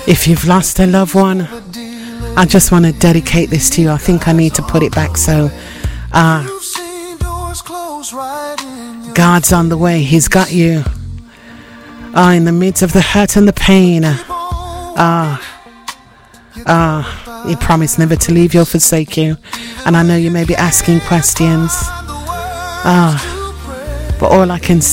If you've lost a loved one, I just want to dedicate this to you. I think I need to put it back. So God's on the way. He's got you. In the midst of the hurt and the pain. He promised never to leave you or forsake you. And I know you may be asking questions. But all I can